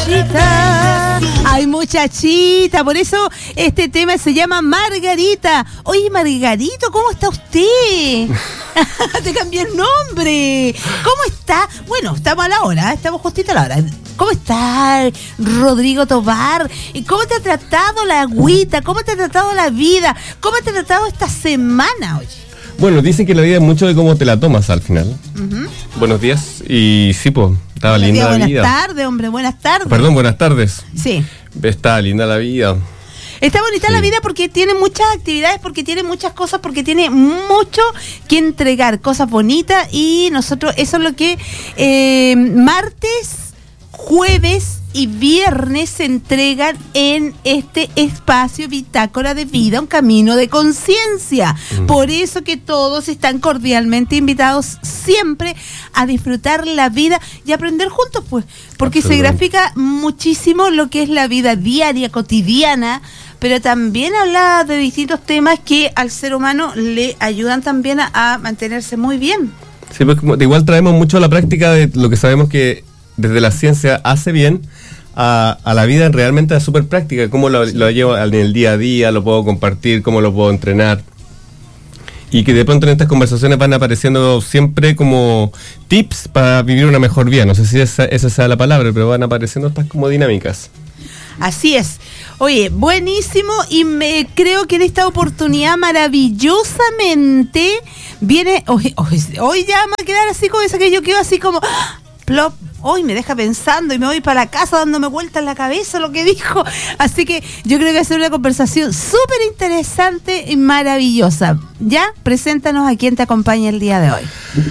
muchachita. Ay, muchachita, por eso este tema se llama Margarita. Oye, Margarito, ¿cómo está usted? Te cambié el nombre. ¿Cómo está? Bueno, estamos a la hora, estamos justito a la hora. ¿Cómo está Rodrigo Tobar? ¿Y cómo te ha tratado la agüita? ¿Cómo te ha tratado la vida? ¿Cómo te ha tratado esta semana, oye? Bueno, dicen que la vida es mucho de cómo te la tomas al final. Uh-huh. Buenos días. Y sí, pues, estaba linda la vida. Buenas tardes, hombre, buenas tardes. Perdón, buenas tardes. Sí. Está linda la vida. Está bonita la vida porque tiene muchas actividades, porque tiene muchas cosas, porque tiene mucho que entregar, cosas bonitas, y nosotros, eso es lo que martes, jueves y viernes se entregan en este espacio Bitácora de Vida, un camino de conciencia. Por eso que todos están cordialmente invitados siempre a disfrutar la vida y aprender juntos, pues, porque se grafica muchísimo lo que es la vida diaria, cotidiana, pero también habla de distintos temas que al ser humano le ayudan también a mantenerse muy bien. Sí, pues igual traemos mucho a la práctica de lo que sabemos que desde la ciencia hace bien a la vida realmente a súper práctica, cómo lo llevo en el día a día, lo puedo compartir, cómo lo puedo entrenar. Y que de pronto en estas conversaciones van apareciendo siempre como tips para vivir una mejor vida. No sé si esa sea la palabra, pero van apareciendo estas como dinámicas. Así es. Oye, buenísimo, y creo que en esta oportunidad maravillosamente viene... Hoy ya me va a quedar así como esa que yo quedo así como... plop. Hoy me deja pensando y me voy para la casa dándome vueltas en la cabeza lo que dijo. Así que yo creo que va a ser una conversación súper interesante y maravillosa. Ya, preséntanos a quien te acompaña el día de hoy.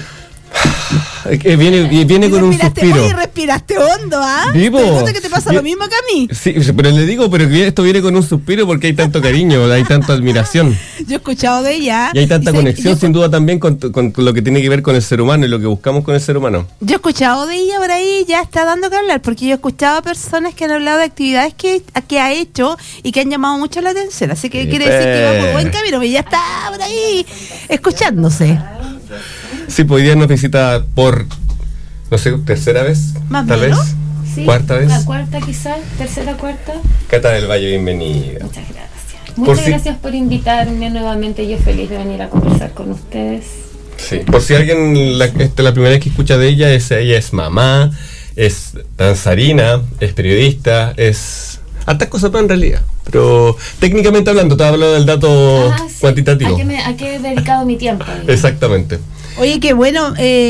Viene con un suspiro. Oye, respiraste hondo, ¿ah? Vivo. ¿Te gusta que te pasa lo mismo que a mí? Sí, pero le digo, pero esto viene con un suspiro porque hay tanto cariño, hay tanta admiración. Yo he escuchado de ella. Y hay tanta conexión, sin duda, también con lo que tiene que ver con el ser humano y lo que buscamos con el ser humano. Yo he escuchado de ella por ahí, ya está dando que hablar, porque yo he escuchado a personas que han hablado de actividades que ha hecho y que han llamado mucho la atención. Así que quiere decir que va por buen camino, pero ya está por ahí escuchándose. Sí, pues hoy día nos visita por, no sé, tercera vez, ¿Más tal menos? vez, Sí, cuarta vez. la cuarta quizás, tercera, cuarta. Cata del Valle, bienvenida. Muchas gracias. Muchas gracias por invitarme nuevamente. Yo feliz de venir a conversar con ustedes. Sí, por si alguien la primera vez que escucha de ella es mamá, es danzarina, es periodista, es hartas cosas en realidad. Pero técnicamente hablando, te hablo del dato cuantitativo. ¿A qué he dedicado mi tiempo? Exactamente. Oye, qué bueno,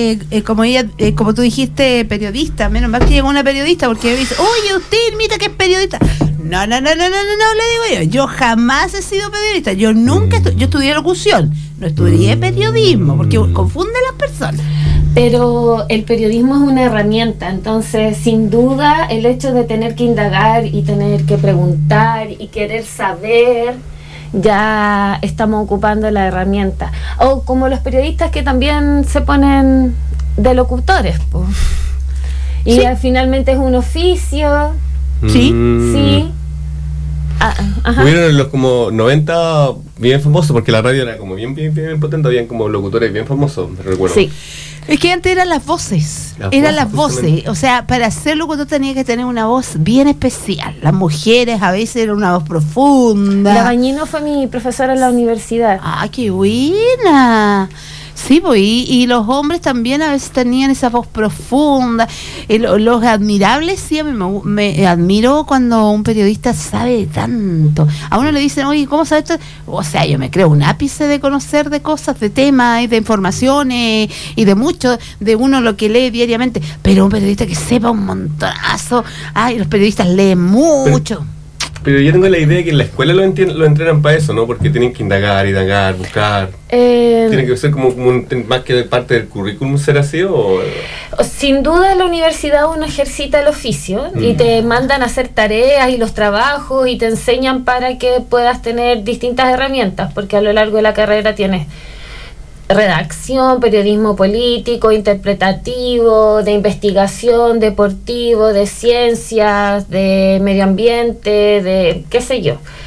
como tú dijiste, periodista, menos mal que llegó una periodista, porque me dice, oye, usted imita que es periodista. No, le digo yo jamás he sido periodista, yo nunca, yo estudié locución, no estudié periodismo, porque confunde a las personas. Pero el periodismo es una herramienta, entonces sin duda el hecho de tener que indagar y tener que preguntar y querer saber, ya estamos ocupando la herramienta. O como los periodistas que también se ponen de locutores, pues. Y ¿sí? Finalmente es un oficio. Sí. Sí. Hubieron los como 90 bien famosos, porque la radio era como bien potente, habían como locutores bien famosos, me recuerdo. Sí. Es que antes eran las voces, o sea, para ser locutor tenía que tener una voz bien especial. Las mujeres a veces eran una voz profunda. La Bañino fue mi profesora en la universidad. ¡Ah, qué buena! Sí, pues, y los hombres también a veces tenían esa voz profunda. Los admirables, sí, a mí me admiro cuando un periodista sabe tanto. A uno le dicen, oye, ¿cómo sabes esto? O sea, yo me creo un ápice de conocer de cosas, de temas, y de informaciones, y de mucho, de uno lo que lee diariamente. Pero un periodista que sepa un montonazo. Ay, los periodistas leen mucho. Pero yo tengo la idea de que en la escuela lo entrenan para eso, ¿no? Porque tienen que indagar, buscar. ¿Tiene que ser como más que parte del currículum ser así o...? Sin duda en la universidad uno ejercita el oficio y te mandan a hacer tareas y los trabajos y te enseñan para que puedas tener distintas herramientas, porque a lo largo de la carrera tienes redacción, periodismo político, interpretativo, de investigación, deportivo, de ciencias, de medio ambiente, de qué sé yo.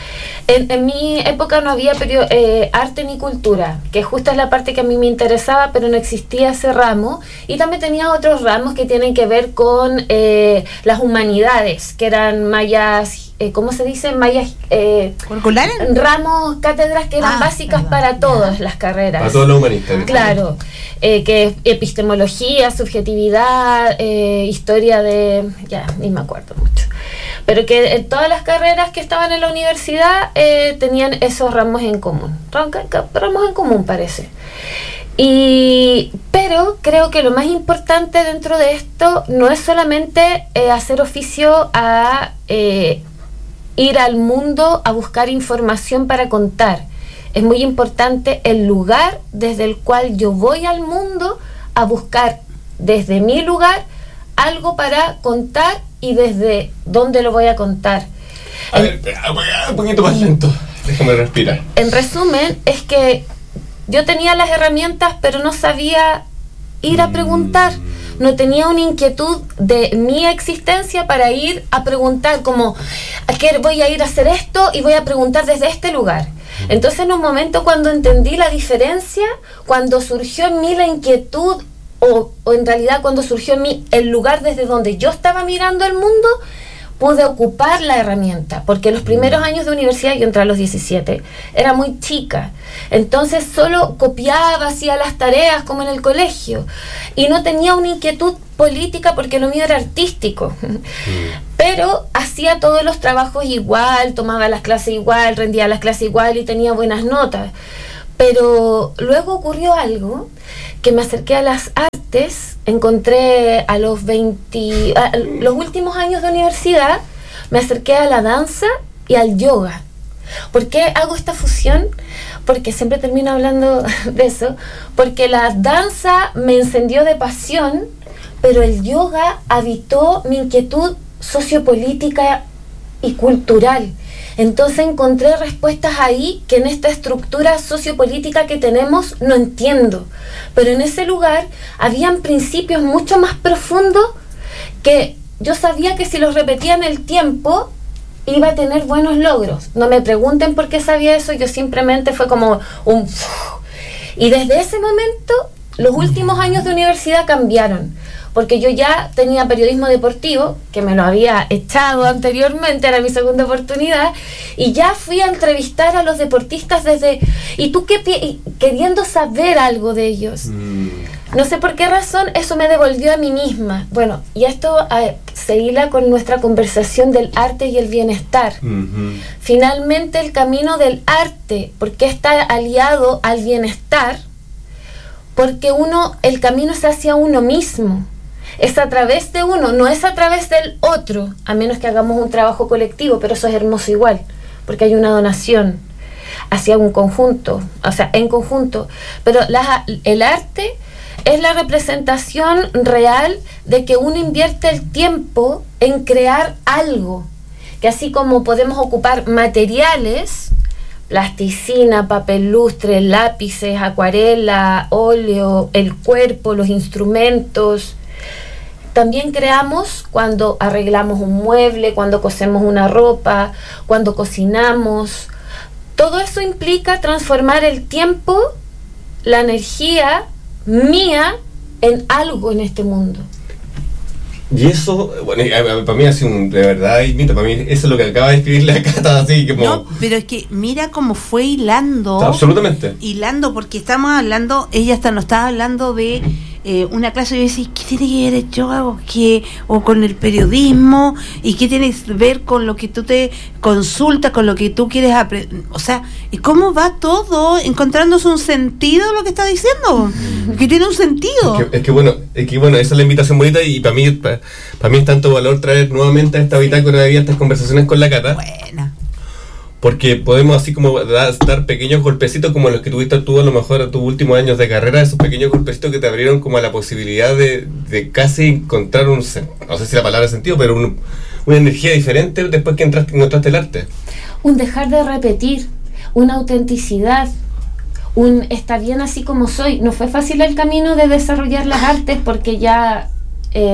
En mi época no había arte ni cultura, que justo es la parte que a mí me interesaba, pero no existía ese ramo. Y también tenía otros ramos que tienen que ver con las humanidades, que eran mayas, ¿cómo se dice? Mayas... ¿curriculares? Ramos, cátedras que eran básicas para todas las carreras. Para todos los humanistas. Claro, que es epistemología, subjetividad, historia de... ya, ni me acuerdo mucho. Pero que todas las carreras que estaban en la universidad tenían esos ramos en común. Ramos en común, parece. Pero creo que lo más importante dentro de esto no es solamente hacer oficio a ir al mundo a buscar información para contar. Es muy importante el lugar desde el cual yo voy al mundo a buscar desde mi lugar algo para contar y desde dónde lo voy a contar. A ver, un poquito más lento, déjame respirar. En resumen, es que yo tenía las herramientas, pero no sabía ir a preguntar. No tenía una inquietud de mi existencia para ir a preguntar, como, voy a ir a hacer esto y voy a preguntar desde este lugar. Entonces, en un momento cuando entendí la diferencia, cuando surgió en mí la inquietud, o en realidad cuando surgió en mí el lugar desde donde yo estaba mirando el mundo, pude ocupar la herramienta, porque los primeros años de universidad, yo entré a los 17, era muy chica, entonces solo copiaba, hacía las tareas como en el colegio, y no tenía una inquietud política porque lo mío era artístico, pero hacía todos los trabajos igual, tomaba las clases igual, rendía las clases igual y tenía buenas notas. Pero luego ocurrió algo, que me acerqué a las artes, encontré a los los últimos años de universidad, me acerqué a la danza y al yoga. ¿Por qué hago esta fusión? Porque siempre termino hablando de eso, porque la danza me encendió de pasión, pero el yoga habitó mi inquietud sociopolítica y cultural. Entonces encontré respuestas ahí que en esta estructura sociopolítica que tenemos no entiendo. Pero en ese lugar habían principios mucho más profundos que yo sabía que si los repetía en el tiempo iba a tener buenos logros. No me pregunten por qué sabía eso, yo simplemente fue como un... Y desde ese momento, los últimos años de universidad cambiaron. Porque yo ya tenía periodismo deportivo, que me lo había echado anteriormente, era mi segunda oportunidad, y ya fui a entrevistar a los deportistas desde... ¿Y tú qué queriendo saber algo de ellos? No sé por qué razón, eso me devolvió a mí misma. Bueno, y esto se hila con nuestra conversación del arte y el bienestar. Finalmente, el camino del arte, ¿por qué está aliado al bienestar? Porque el camino es hacia uno mismo. Es a través de uno, no es a través del otro, a menos que hagamos un trabajo colectivo, pero eso es hermoso igual, porque hay una donación hacia un conjunto, o sea, en conjunto. Pero el arte es la representación real de que uno invierte el tiempo en crear algo, que así como podemos ocupar materiales, plasticina, papel lustre, lápices, acuarela, óleo, el cuerpo, los instrumentos. También creamos cuando arreglamos un mueble, cuando cosemos una ropa, cuando cocinamos. Todo eso implica transformar el tiempo, la energía mía en algo en este mundo. Y eso, bueno, para mí ha sido de verdad, para mí eso es lo que acaba de escribirle a Cata, así como... No, pero es que mira cómo fue hilando. Absolutamente. Hilando, porque estamos hablando, ella hasta nos estaba hablando de una clase, y yo decía, ¿qué tiene que ver el yoga o con el periodismo? ¿Y qué tiene que ver con lo que tú te consultas, con lo que tú quieres aprender? O sea, ¿y cómo va todo encontrándose un sentido lo que está diciendo? Que tiene un sentido. Es que bueno, esa es la invitación bonita, y para mí es tanto valor traer nuevamente a esta bitácora de vida, estas conversaciones con la Cata. Buena. Porque podemos así como dar pequeños golpecitos como los que tuviste tú a lo mejor a tus últimos años de carrera, esos pequeños golpecitos que te abrieron como a la posibilidad de casi encontrar no sé si la palabra es sentido, pero una energía diferente después que encontraste el arte. Un dejar de repetir, una autenticidad, está bien así como soy. No fue fácil el camino de desarrollar las artes porque ya...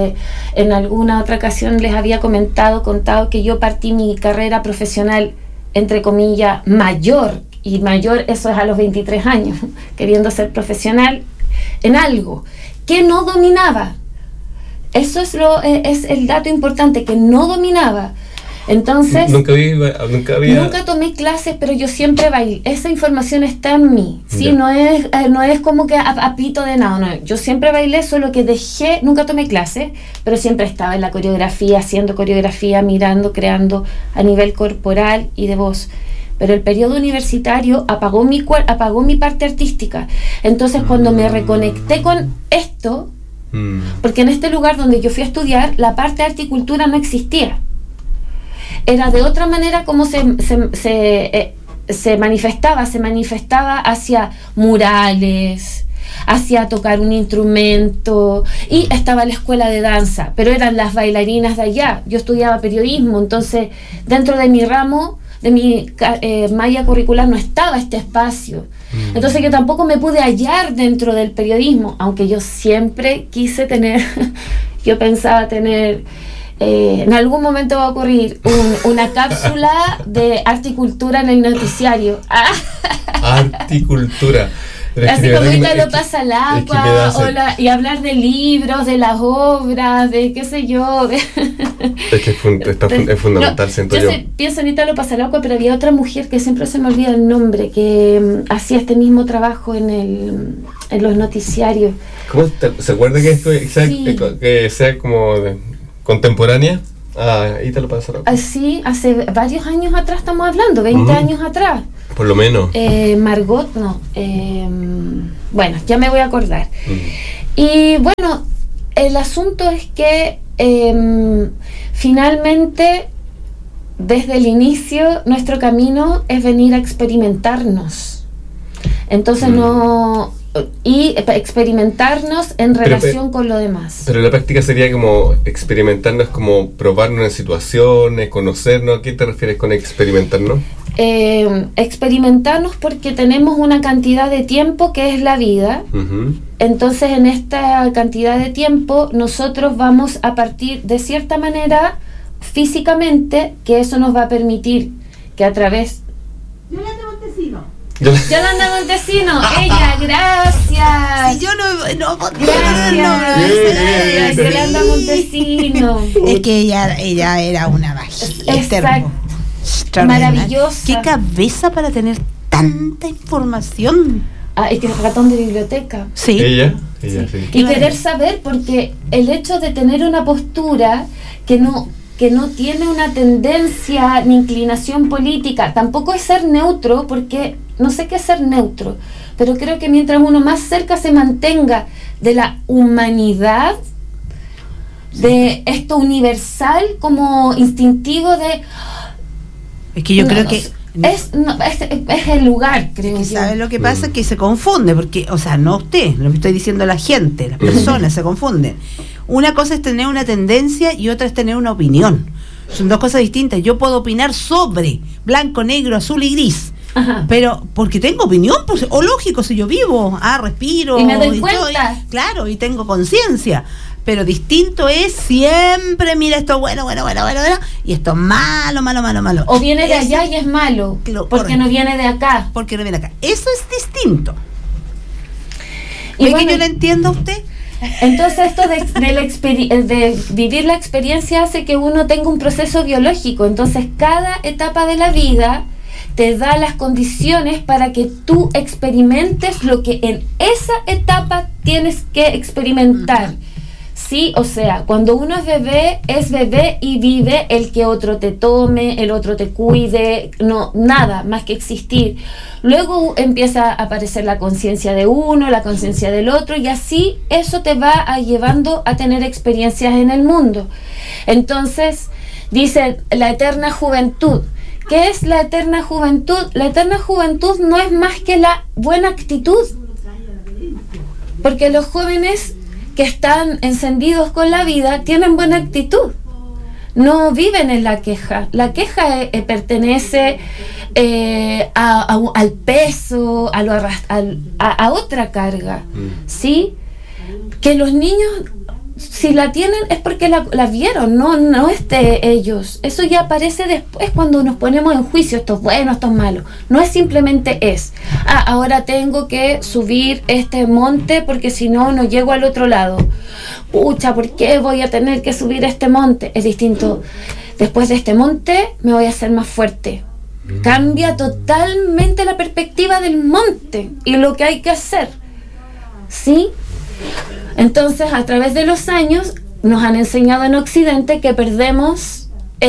en alguna otra ocasión les había contado que yo partí mi carrera profesional entre comillas, mayor, y mayor eso es a los 23 años, queriendo ser profesional en algo que no dominaba. Eso es el dato importante, que no dominaba. Entonces, nunca tomé clases, pero yo siempre bailé. Esa información está en mí, ¿sí? No es como que a pito de nada, no. Yo siempre bailé, solo que nunca tomé clases, pero siempre estaba en la coreografía, haciendo coreografía, mirando, creando a nivel corporal y de voz. Pero el periodo universitario apagó mi parte artística. Entonces, cuando me reconecté con esto, porque en este lugar donde yo fui a estudiar, la parte de arte y cultura no existía. Era de otra manera como se manifestaba hacia murales, hacia tocar un instrumento, y estaba la escuela de danza, pero eran las bailarinas de allá. Yo estudiaba periodismo, entonces dentro de mi ramo, de mi malla curricular, no estaba este espacio. Entonces yo tampoco me pude hallar dentro del periodismo, aunque yo siempre quise tener, yo pensaba tener, en algún momento va a ocurrir una cápsula de arte y cultura en el noticiario. Arte y cultura. Así como ahorita lo pasa al agua, y hablar de libros, de las obras, de qué sé yo. Es que es fundamental, siento yo. Pienso ahorita lo pasa al agua, pero había otra mujer que siempre se me olvida el nombre, que hacía este mismo trabajo en los noticiarios. ¿Cómo se acuerda que esto sea como contemporánea? Ahí te lo pasa al agua. Sí, hace varios años atrás estamos hablando, 20 años atrás. Por lo menos. Margot, no. Bueno, ya me voy a acordar. Y bueno, el asunto es que finalmente, desde el inicio, nuestro camino es venir a experimentarnos. Entonces experimentarnos en relación con lo demás. Pero la práctica sería como experimentarnos, como probarnos en situaciones, conocernos. ¿A qué te refieres con experimentarnos? Experimentarnos porque tenemos una cantidad de tiempo que es la vida. Entonces en esta cantidad de tiempo nosotros vamos a partir de cierta manera físicamente, que eso nos va a permitir que a través... Yolanda Montesino, ella, gracias. Si yo gracias, Yolanda Montesino. Es que ella era una magia. Maravillosa. Qué cabeza para tener tanta información. Es que es ratón de biblioteca. Sí. Ella sí. Y querer saber, porque el hecho de tener una postura que no tiene una tendencia ni inclinación política, tampoco es ser neutro, porque no sé qué es ser neutro, pero creo que mientras uno más cerca se mantenga de la humanidad, de esto universal como instintivo de... Es que yo creo que... Es el lugar, creo yo. ¿Sabes lo que pasa? Que se confunde, porque, o sea, no usted, lo que estoy diciendo la gente, las personas se confunden. Una cosa es tener una tendencia y otra es tener una opinión. Son dos cosas distintas. Yo puedo opinar sobre blanco, negro, azul y gris. Ajá. Pero porque tengo opinión, pues, o lógico, si yo vivo, respiro. Y me doy cuenta. Claro, y tengo conciencia. Pero distinto es siempre, mira, esto bueno, y esto malo. O viene de allá y es malo, porque no viene de acá. Porque no viene acá. Eso es distinto. Y bueno, que yo lo entiendo a usted. Entonces esto de vivir la experiencia hace que uno tenga un proceso biológico. Entonces cada etapa de la vida te da las condiciones para que tú experimentes lo que en esa etapa tienes que experimentar. Sí, o sea, cuando uno es bebé y vive el que otro te tome, el otro te cuide, no, nada más que existir. Luego empieza a aparecer la conciencia de uno, la conciencia del otro, y así eso te va llevando a tener experiencias en el mundo. Entonces, dice la eterna juventud. ¿Qué es la eterna juventud? La eterna juventud no es más que la buena actitud. Porque los jóvenes que están encendidos con la vida tienen buena actitud, no viven en la queja. La queja pertenece al peso, a otra carga, ¿sí? Que los niños si la tienen es porque la vieron, no es de ellos. Eso ya aparece después cuando nos ponemos en juicio, esto es bueno, esto es malo. No es simplemente ahora tengo que subir este monte porque si no, no llego al otro lado. Pucha, ¿por qué voy a tener que subir este monte? Es distinto. Después de este monte me voy a hacer más fuerte. Cambia totalmente la perspectiva del monte y lo que hay que hacer. ¿Sí? Entonces, a través de los años, nos han enseñado en Occidente que perdemos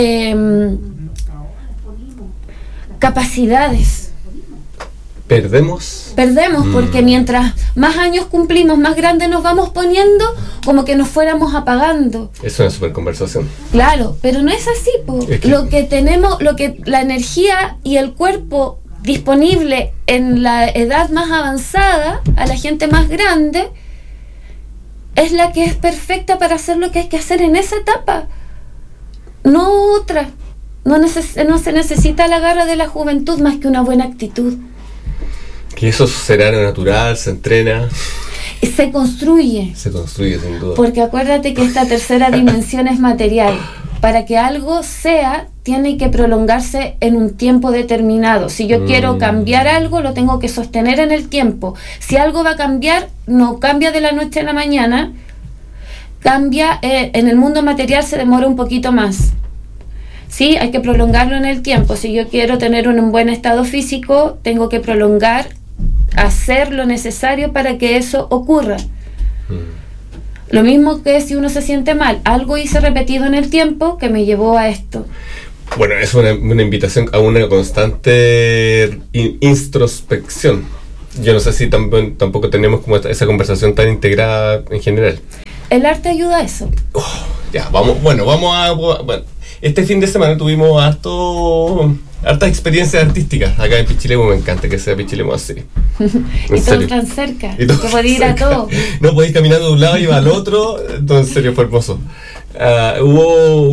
capacidades. ¿Perdemos? Porque mientras más años cumplimos, más grandes nos vamos poniendo, como que nos fuéramos apagando. Es una super conversación. Claro, pero no es así, es que lo que tenemos, la energía y el cuerpo disponible en la edad más avanzada, a la gente más grande, es la que es perfecta para hacer lo que hay que hacer en esa etapa, no otra. No se necesita la garra de la juventud más que una buena actitud. Que eso será natural, se entrena. Se construye. Se construye, sin duda. Porque acuérdate que esta tercera dimensión es material. Para que algo sea, tiene que prolongarse en un tiempo determinado. Si yo quiero cambiar algo, lo tengo que sostener en el tiempo. Si algo va a cambiar, no cambia de la noche a la mañana. Cambia, en el mundo material se demora un poquito más. Sí, hay que prolongarlo en el tiempo. Si yo quiero tener un buen estado físico, tengo que prolongar, hacer lo necesario para que eso ocurra. Lo mismo que si uno se siente mal, algo hice repetido en el tiempo que me llevó a esto. Bueno, es una invitación a una constante introspección. Yo no sé si tampoco tenemos como esa conversación tan integrada en general. El arte ayuda a eso. Bueno, este fin de semana tuvimos hartas experiencias artísticas acá en Pichilemu. Me encanta que sea Pichilemu así. Y todo tan cerca, que podéis ir a todo. No podéis caminar de un lado y ir al otro. Entonces, en serio, fue hermoso. Hubo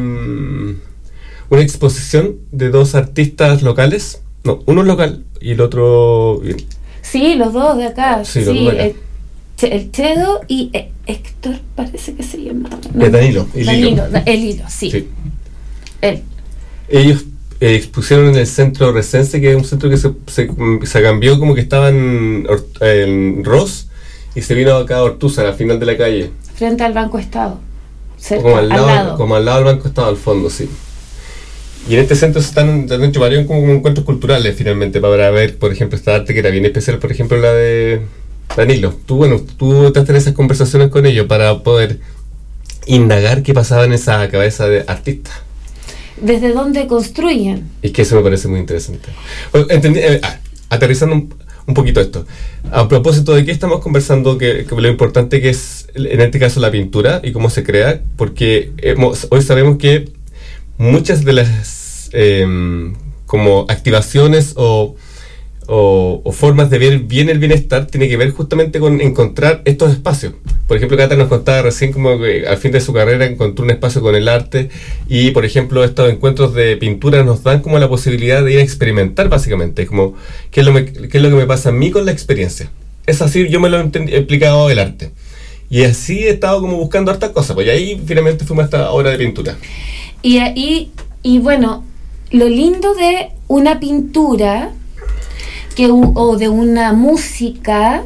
una exposición de dos artistas locales. No, uno local y el otro... Sí, los dos de acá. Sí, los dos de acá. El Chedo y Héctor, parece que se llamaba. Danilo. El Hilo, sí. Él. Ellos expusieron en el centro Resense, que es un centro que se cambió, como que estaba en Ross y se vino acá a Ortúzar, al final de la calle. Frente al Banco Estado. Cerca, como al lado del Banco Estado, al fondo, sí. Y en este centro se han hecho varios como encuentros culturales finalmente para ver, por ejemplo, esta arte que era bien especial, por ejemplo, la de Danilo. Tú estás en esas conversaciones con ellos para poder indagar qué pasaba en esa cabeza de artista. ¿Desde dónde construyen? Y que eso me parece muy interesante. Bueno, aterrizando un poquito esto. A propósito de qué estamos conversando, que lo importante que es, en este caso, la pintura y cómo se crea, porque hoy sabemos que muchas de las como activaciones o formas de ver bien el bienestar tiene que ver justamente con encontrar estos espacios. Por ejemplo, Cata nos contaba recién como que al fin de su carrera encontró un espacio con el arte y, por ejemplo, estos encuentros de pintura nos dan como la posibilidad de ir a experimentar básicamente, como qué es lo que me pasa a mí con la experiencia. Es así, yo me lo he explicado el arte. Y así he estado como buscando hartas cosas, pues y ahí finalmente fuimos a esta obra de pintura. Y bueno, lo lindo de una pintura o de una música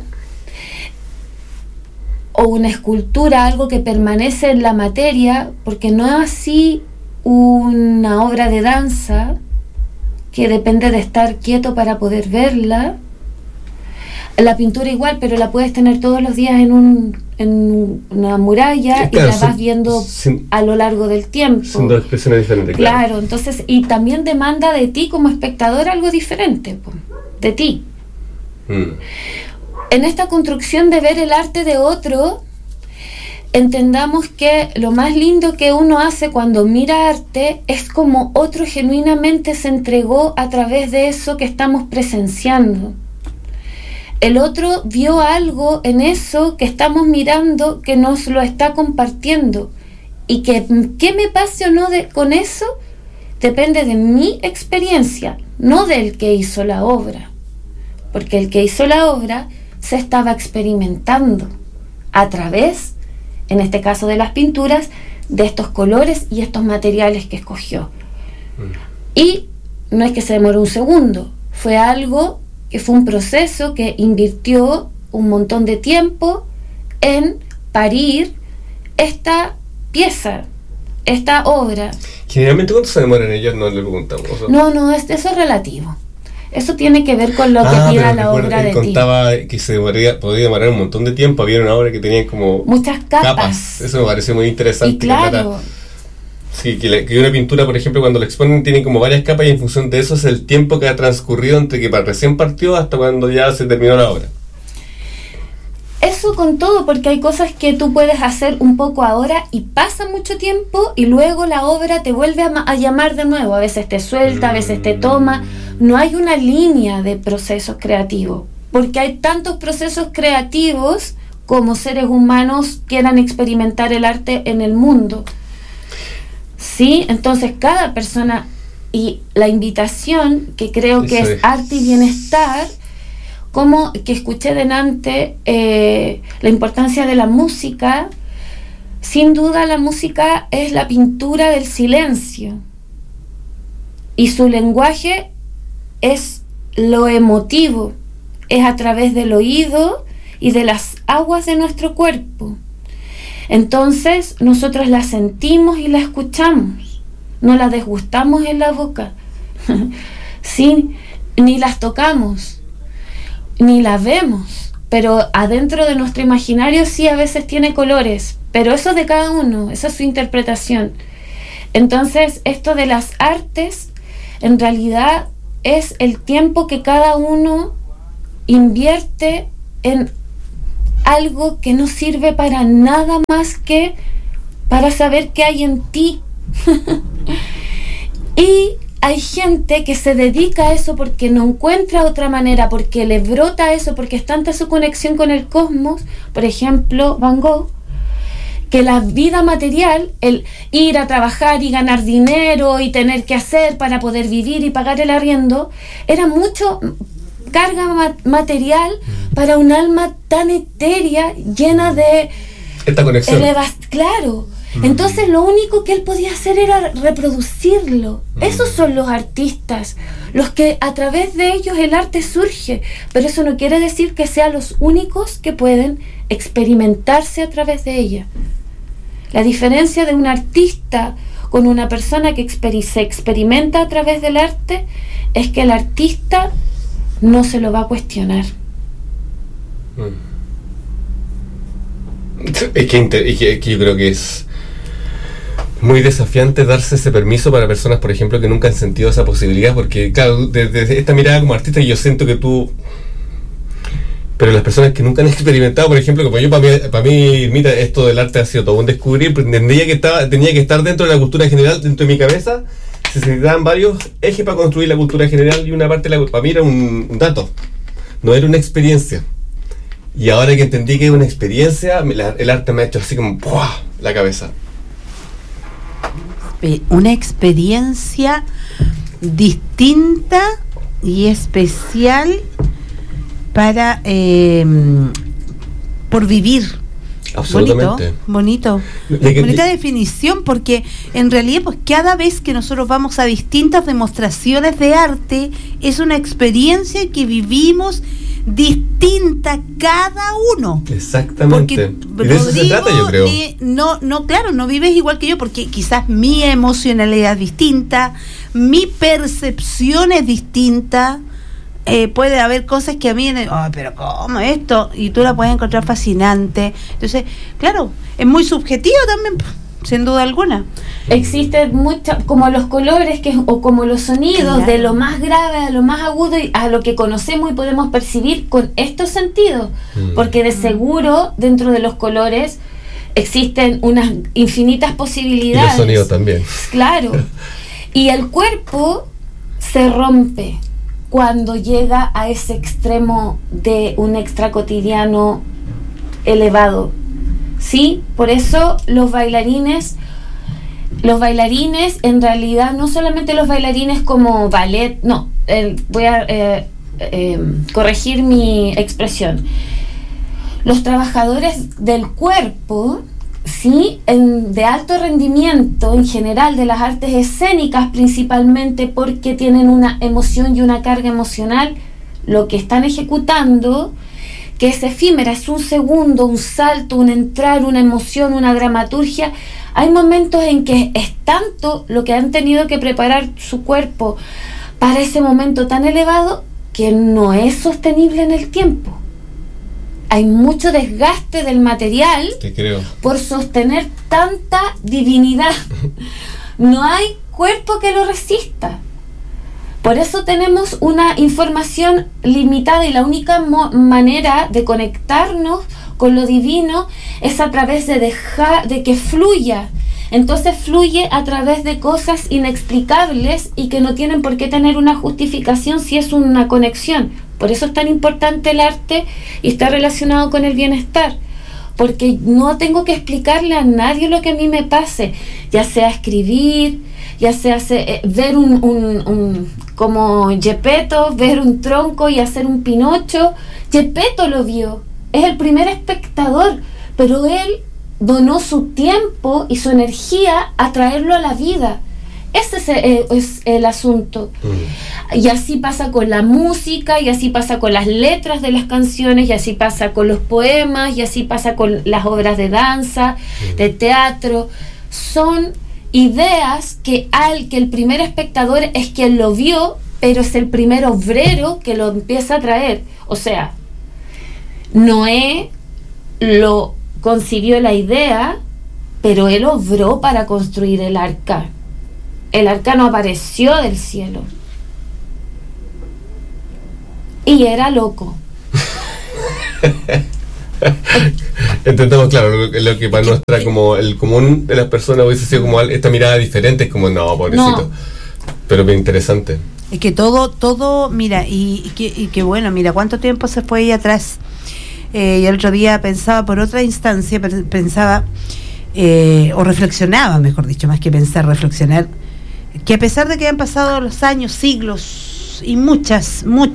o una escultura, algo que permanece en la materia, porque no es así una obra de danza que depende de estar quieto para poder verla. La pintura igual, pero la puedes tener todos los días en una muralla, claro, y la vas viendo a lo largo del tiempo. Son dos expresiones diferentes. Claro, entonces, y también demanda de ti como espectador algo diferente, de ti. En esta construcción de ver el arte de otro, entendamos que lo más lindo que uno hace cuando mira arte es como otro genuinamente se entregó a través de eso que estamos presenciando. El otro vio algo en eso que estamos mirando que nos lo está compartiendo, y que qué me pase o no con eso depende de mi experiencia, no del que hizo la obra, porque el que hizo la obra se estaba experimentando a través en este caso de las pinturas, de estos colores y estos materiales que escogió. Y no es que se demoró un segundo, fue algo que fue un proceso que invirtió un montón de tiempo en parir esta pieza, esta obra. Generalmente, ¿cuánto se demoran ellos? No le preguntamos. No, eso es relativo. Eso tiene que ver con lo que tira la obra de ti. Contaba que podía demorar un montón de tiempo. Había una obra que tenía como muchas capas. Eso me pareció muy interesante. Y claro. Sí, que una pintura, por ejemplo, cuando la exponen tiene como varias capas y en función de eso es el tiempo que ha transcurrido entre que recién partió hasta cuando ya se terminó la obra. Eso con todo, porque hay cosas que tú puedes hacer un poco ahora y pasa mucho tiempo y luego la obra te vuelve a llamar de nuevo. A veces te suelta, a veces te toma. No hay una línea de procesos creativos, porque hay tantos procesos creativos como seres humanos quieran experimentar el arte en el mundo. Sí, entonces cada persona, y la invitación que creo que es arte y bienestar, como que escuché delante, la importancia de la música. Sin duda la música es la pintura del silencio y su lenguaje es lo emotivo, es a través del oído y de las aguas de nuestro cuerpo. Entonces nosotros la sentimos y la escuchamos, no la desgustamos en la boca, ¿sí? Ni las tocamos, ni la vemos, pero adentro de nuestro imaginario sí a veces tiene colores, pero eso es de cada uno, esa es su interpretación. Entonces esto de las artes en realidad es el tiempo que cada uno invierte en algo que no sirve para nada más que para saber qué hay en ti. Y hay gente que se dedica a eso porque no encuentra otra manera, porque le brota eso, porque es tanta su conexión con el cosmos. Por ejemplo, Van Gogh, que la vida material, el ir a trabajar y ganar dinero y tener que hacer para poder vivir y pagar el arriendo, era mucho carga material para un alma tan etérea, llena de esta conexión. Claro. Entonces lo único que él podía hacer era reproducirlo. Esos son los artistas, los que a través de ellos el arte surge, pero eso no quiere decir que sean los únicos que pueden experimentarse a través de ella. La diferencia de un artista con una persona que se experimenta a través del arte es que el artista no se lo va a cuestionar. Es que yo creo que es muy desafiante darse ese permiso para personas, por ejemplo, que nunca han sentido esa posibilidad, porque claro, desde esta mirada como artista yo siento que tú, pero las personas que nunca han experimentado, por ejemplo, como yo, para mí, mira, esto del arte ha sido todo un descubrir, entendía que tenía que estar dentro de la cultura general, dentro de mi cabeza, se necesitaban varios ejes para construir la cultura general y una parte para mí era un dato, no era una experiencia. Y ahora que entendí que es una experiencia, el arte me ha hecho así como ¡puah! La cabeza. Una experiencia distinta y especial para por vivir. Absolutamente. Bonita definición, porque en realidad pues cada vez que nosotros vamos a distintas demostraciones de arte es una experiencia que vivimos distinta cada uno. Exactamente. Porque y de eso se trata, yo creo. Claro, no vives igual que yo, porque quizás mi emocionalidad es distinta, mi percepción es distinta. Puede haber cosas que a mí, pero ¿cómo esto? Y tú la puedes encontrar fascinante. Entonces, claro, es muy subjetivo también, sin duda alguna. Existen muchas, como los colores o como los sonidos, claro, de lo más grave a lo más agudo y a lo que conocemos y podemos percibir con estos sentidos, porque de seguro dentro de los colores existen unas infinitas posibilidades. Y los sonidos también. Claro. Y el cuerpo se rompe cuando llega a ese extremo de un extracotidiano elevado. Sí, por eso los bailarines en realidad, no solamente los bailarines como ballet, no, voy a corregir mi expresión. Los trabajadores del cuerpo sí, de alto rendimiento en general, de las artes escénicas principalmente, porque tienen una emoción y una carga emocional, lo que están ejecutando, que es efímera, es un segundo, un salto, un entrar, una emoción, una dramaturgia. Hay momentos en que es tanto lo que han tenido que preparar su cuerpo para ese momento tan elevado que no es sostenible en el tiempo. Hay mucho desgaste del material por sostener tanta divinidad. No hay cuerpo que lo resista. Por eso tenemos una información limitada y la única manera de conectarnos con lo divino es a través de dejar de que fluya. Entonces fluye a través de cosas inexplicables y que no tienen por qué tener una justificación si es una conexión. Por eso es tan importante el arte y está relacionado con el bienestar. Porque no tengo que explicarle a nadie lo que a mí me pase, ya sea escribir, ya sea ver como Gepetto, ver un tronco y hacer un Pinocho. Gepetto lo vio, es el primer espectador, pero él donó su tiempo y su energía a traerlo a la vida. Ese es el asunto. Y así pasa con la música, y así pasa con las letras de las canciones, y así pasa con los poemas, y así pasa con las obras de danza, de teatro. Son ideas que el primer espectador es quien lo vio, pero es el primer obrero que lo empieza a traer. O sea, Noé lo concibió la idea, pero él obró para construir el arca. El arca no apareció del cielo. Y era loco. Entendemos, claro, lo que para nuestra, como el común de las personas hubiese sido como esta mirada diferente, es como, no, pobrecito. No. Pero bien interesante. Es que todo, mira, y que bueno, mira, cuánto tiempo se fue ahí atrás. Y el otro día pensaba por otra instancia, pensaba, o reflexionaba, mejor dicho, más que pensar, reflexionar, que a pesar de que han pasado los años, siglos y muchos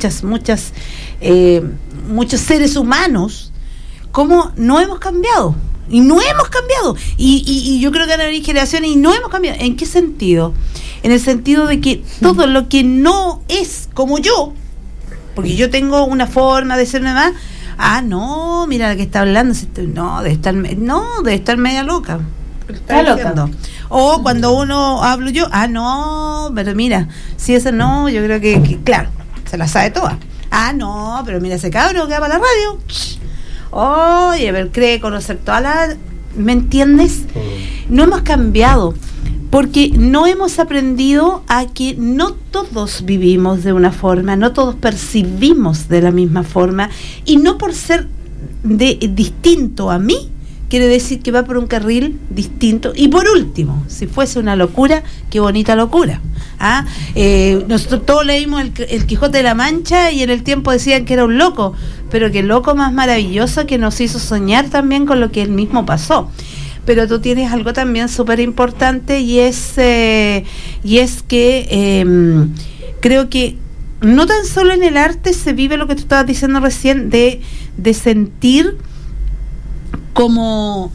seres humanos, ¿cómo no hemos cambiado? Y no hemos cambiado. Y yo creo que han habido generaciones y no hemos cambiado. ¿En qué sentido? En el sentido de que todo lo que no es como yo, porque yo tengo una forma de ser nada más, no, mira la que está hablando, no, debe estar media loca. Está loca. O cuando uno hablo yo, no, pero mira, si eso no, yo creo que claro, se la sabe toda. No, pero mira ese cabro que va para la radio. Oye, a ver, cree conocer toda la... ¿Me entiendes? No hemos cambiado, porque no hemos aprendido a que no todos vivimos de una forma, no todos percibimos de la misma forma, y no por ser distinto a mí, quiere decir que va por un carril distinto. Y por último, si fuese una locura, qué bonita locura. Nosotros todos leímos el Quijote de la Mancha y en el tiempo decían que era un loco, pero qué loco más maravilloso que nos hizo soñar también con lo que él mismo pasó. Pero tú tienes algo también súper importante y es que creo que no tan solo en el arte se vive lo que tú estabas diciendo recién de sentir como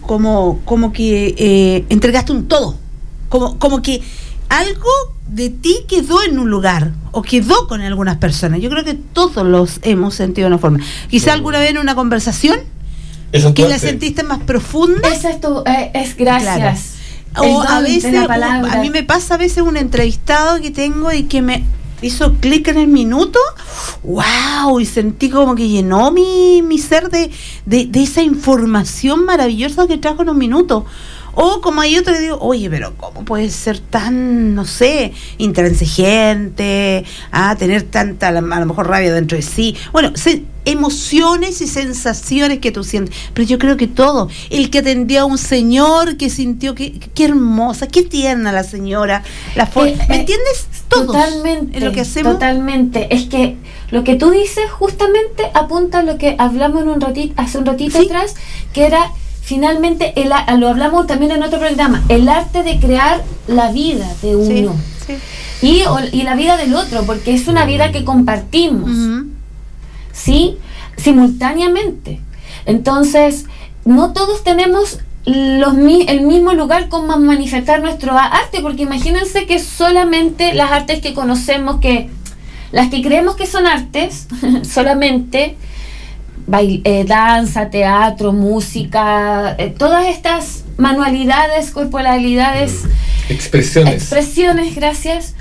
que entregaste un todo, como que algo de ti quedó en un lugar o quedó con algunas personas. Yo creo que todos los hemos sentido de una forma. Quizá alguna vez en una conversación que la sentiste más profunda. Esa es gracias. Claro. O a veces, a mí me pasa a veces un entrevistado que tengo y que me hizo clic en el minuto, wow, y sentí como que llenó mi ser de esa información maravillosa que trajo en un minuto. O como hay otro que digo, oye, pero ¿cómo puede ser tan, no sé, intransigente, tener tanta, a lo mejor rabia dentro de sí? Bueno, emociones y sensaciones que tú sientes. Pero yo creo que todo, el que atendía a un señor que sintió que qué hermosa, qué tierna la señora, ¿me entiendes? Todos. Totalmente. En lo que hacemos. Totalmente. Es que lo que tú dices justamente apunta a lo que hablamos hace un ratito ¿sí? atrás, que era finalmente, lo hablamos también en otro programa, el arte de crear la vida de uno. Sí, sí. Y la vida del otro, porque es una vida que compartimos. Uh-huh. ¿Sí? Simultáneamente. Entonces, no todos tenemos el mismo lugar como manifestar nuestro arte, porque imagínense que solamente las artes que conocemos, que las que creemos que son artes, solamente danza, teatro, música, todas estas manualidades, corporalidades, expresiones, gracias,